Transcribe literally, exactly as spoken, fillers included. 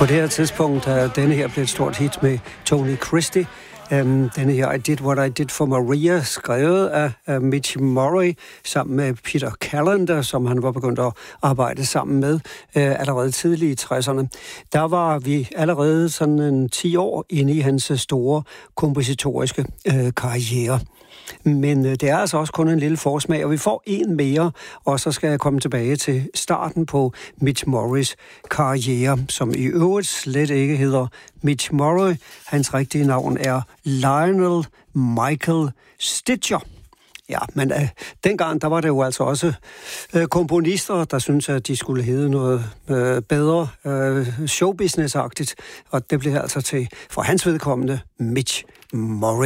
På det her tidspunkt er denne her blevet et stort hit med Tony Christie. Um, denne her I Did What I Did for Maria, skrevet af uh, Mitch Murray sammen med Peter Callender, som han var begyndt at arbejde sammen med uh, allerede tidligt i tresserne. Der var vi allerede sådan en ti år inde i hans store kompositoriske uh, karriere. Men øh, det er altså også kun en lille forsmag, og vi får en mere, og så skal jeg komme tilbage til starten på Mitch Murrays karriere, som i øvrigt slet ikke hedder Mitch Murray. Hans rigtige navn er Lionel Michael Stitcher. Ja, men øh, dengang, der var det jo altså også øh, komponister, der syntes, at de skulle hedde noget øh, bedre øh, showbusiness-agtigt, og det blev altså til, for hans vedkommende, Mitch Murray.